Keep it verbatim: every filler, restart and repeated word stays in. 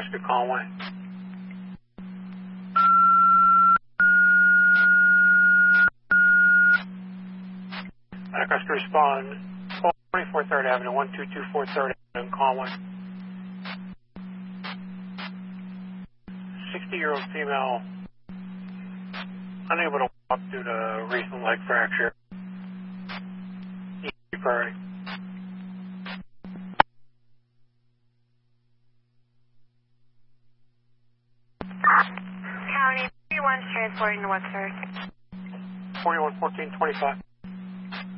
Rescue Conway. Medic Rescue respond, twelve twenty-four third Avenue, one two two four third Avenue, Conway. sixty-year-old female, unable to walk due to recent leg fracture. Easy priority. County, three one's transporting to Wexford. forty-one fourteen twenty-five.